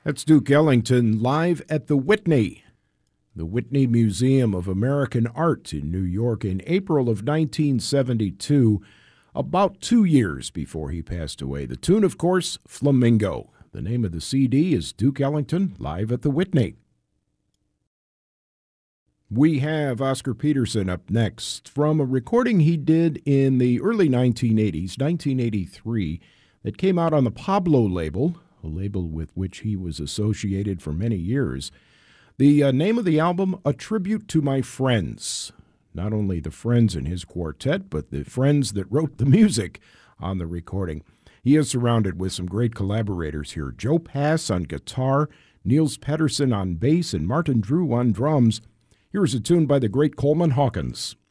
That's Duke Ellington live at the Whitney Museum of American Art in New York in April of 1972, about 2 years before he passed away. The tune, of course, Flamingo. The name of the CD is Duke Ellington live at the Whitney. We have Oscar Peterson up next from a recording he did in the early 1980s, 1983, that came out on the Pablo label, a label with which he was associated for many years. The name of the album, A Tribute to My Friends. Not only the friends in his quartet, but the friends that wrote the music on the recording. He is surrounded with some great collaborators here. Joe Pass on guitar, Niels Pettersson on bass, and Martin Drew on drums. Here's a tune by the great Coleman Hawkins.